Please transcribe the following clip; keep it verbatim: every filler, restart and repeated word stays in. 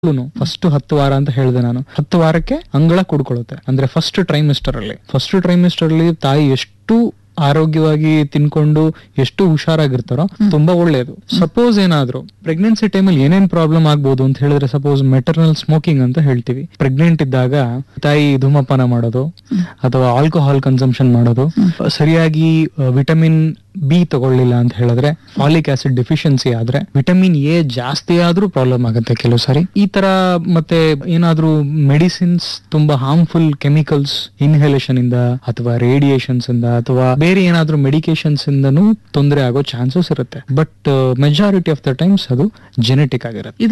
First ಹತ್ತು ವಾರ ಅಂತ ಹೇಳಿದೆ ನಾನು. ಹತ್ತು ವಾರಕ್ಕೆ ಅಂಗಳ ಕೂಡ್ಕೊಳ್ಳುತ್ತೆ. ಅಂದ್ರೆ ಫಸ್ಟ್ ಟ್ರೈಮಿಸ್ಟರ್ ಅಲ್ಲಿ ಫಸ್ಟ್ ಟ್ರೈಮಿಸ್ಟರ್ ಅಲ್ಲಿ ತಾಯಿ ಎಷ್ಟು ಆರೋಗ್ಯವಾಗಿ ತಿನ್ಕೊಂಡು ಎಷ್ಟು ಹುಷಾರಾಗಿರ್ತಾರೋ ತುಂಬಾ ಒಳ್ಳೇದು. ಸಪೋಸ್ ಏನಾದ್ರು ಪ್ರೆಗ್ನೆನ್ಸಿ ಟೈಮಲ್ಲಿ ಏನೇನ್ ಪ್ರಾಬ್ಲಮ್ ಆಗ್ಬೋದು ಅಂತ ಹೇಳಿದ್ರೆ, ಸಪೋಸ್ ಮೆಟರ್ನಲ್ ಸ್ಮೋಕಿಂಗ್ ಅಂತ ಹೇಳ್ತೀವಿ. ಪ್ರೆಗ್ನೆಂಟ್ ಇದ್ದಾಗ ತಾಯಿ ಧೂಮಪಾನ ಮಾಡೋದು ಅಥವಾ ಆಲ್ಕೋಹಾಲ್ ಕನ್ಸಂಪ್ಷನ್ ಮಾಡೋದು, ಸರಿಯಾಗಿ ವಿಟಮಿನ್ ಬಿ ತಗೊಳ್ಳಿಲ್ಲ ಅಂತ ಹೇಳಿದ್ರೆ, ಫಾಲಿಕ್ ಆಸಿಡ್ ಡೆಫಿಷಿಯನ್ಸಿ ಆದ್ರೆ, ವಿಟಮಿನ್ ಎ ಜಾಸ್ತಿ ಆದ್ರೂ ಪ್ರಾಬ್ಲಮ್ ಆಗುತ್ತೆ ಕೆಲವು ಸಾರಿ. ಈ ತರ ಮತ್ತೆ ಏನಾದ್ರೂ ಮೆಡಿಸಿನ್ಸ್ ತುಂಬಾ ಹಾರ್ಮ್ಫುಲ್ ಕೆಮಿಕಲ್ಸ್ ಇನ್ಹೇಲೇಷನ್ ಇಂದ ಅಥವಾ ರೇಡಿಯೇಷನ್ಸ್ ಇಂದ ಅಥವಾ ಬೇರೆ ಏನಾದ್ರೂ ಮೆಡಿಕೇಶನ್ಸ್ ಇಂದನೂ ತೊಂದರೆ ಆಗೋ ಚಾನ್ಸಸ್ ಇರುತ್ತೆ. But majority of the times ಅದು ಜೆನೆಟಿಕ್ ಆಗಿರುತ್ತೆ.